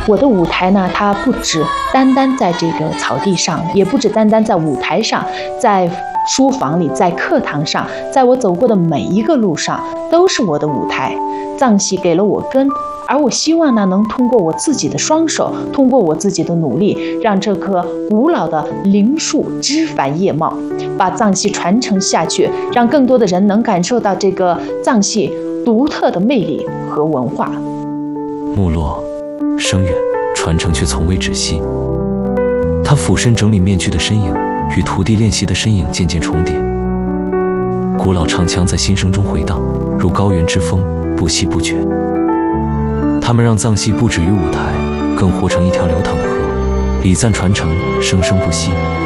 我的舞台呢，它不只单单在这个草地上，也不只单单在舞台上，在书房里，在课堂上，在我走过的每一个路上，都是我的舞台。藏戏给了我根，而我希望呢，能通过我自己的双手，通过我自己的努力，让这棵古老的灵树枝繁叶茂，把藏戏传承下去，让更多的人能感受到这个藏戏独特的魅力和文化。 没落声远，传承却从未止息。他俯身整理面具的身影，与徒弟练习的身影渐渐重叠。古老唱腔在心声中回荡，如高原之风，不息不绝。他们让藏戏不止于舞台，更活成一条流淌的河，礼赞传承，生生不息。